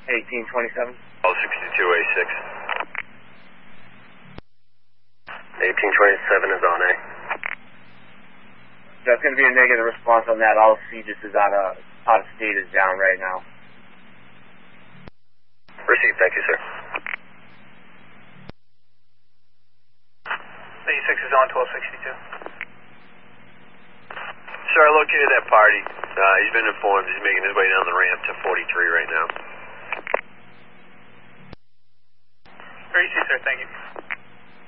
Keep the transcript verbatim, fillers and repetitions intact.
eighteen twenty-seven. twelve sixty-two A six. eighteen twenty-seven is on A. That's going to be a negative response on that. All C just is out of, out of state is down right now. Received, thank you, sir. A six is on twelve sixty-two. Sir, I located that party. Uh, he's been informed. He's making his way down the ramp to forty-three right now. Very easy, sir. Thank you.